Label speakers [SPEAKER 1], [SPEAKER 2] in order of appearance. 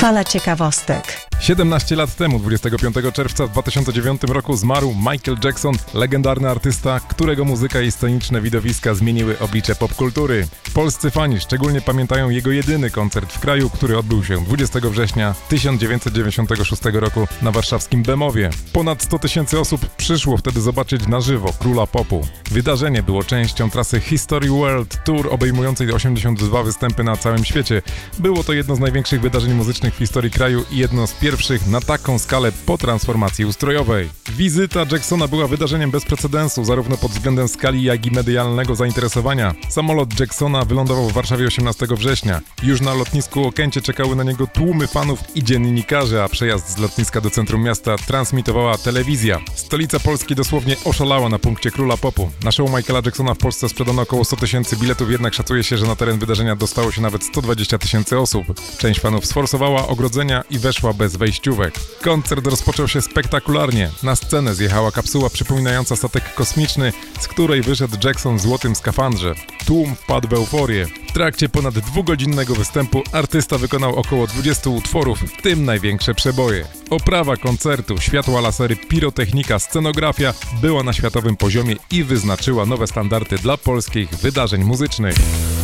[SPEAKER 1] Fala ciekawostek.
[SPEAKER 2] 17 lat temu, 25 czerwca w 2009 roku zmarł Michael Jackson, legendarny artysta, którego muzyka i sceniczne widowiska zmieniły oblicze popkultury. Polscy fani szczególnie pamiętają jego jedyny koncert w kraju, który odbył się 20 września 1996 roku na warszawskim Bemowie. Ponad 100 000 osób przyszło wtedy zobaczyć na żywo króla popu. Wydarzenie było częścią trasy History World Tour obejmującej 82 występy na całym świecie. Było to jedno z największych wydarzeń muzycznych w historii kraju i jedno z pierwszych na taką skalę po transformacji ustrojowej. Wizyta Jacksona była wydarzeniem bez precedensu, zarówno pod względem skali, jak i medialnego zainteresowania. Samolot Jacksona wylądował w Warszawie 18 września. Już na lotnisku Okęcie czekały na niego tłumy fanów i dziennikarzy, a przejazd z lotniska do centrum miasta transmitowała telewizja. Stolica Polski dosłownie oszalała na punkcie króla popu. Na show Michaela Jacksona w Polsce sprzedano około 100 000 biletów, jednak szacuje się, że na teren wydarzenia dostało się nawet 120 000 osób. Część fanów sforsowała ogrodzenia i weszła bez wejściówek. Koncert rozpoczął się spektakularnie. Na scenę zjechała kapsuła przypominająca statek kosmiczny, z której wyszedł Jackson w złotym skafandrze. Tłum wpadł w euforię. W trakcie ponad dwugodzinnego występu artysta wykonał około 20 utworów, w tym największe przeboje. Oprawa koncertu, światła, lasery, pirotechnika, scenografia była na światowym poziomie i wyznaczyła nowe standardy dla polskich wydarzeń muzycznych.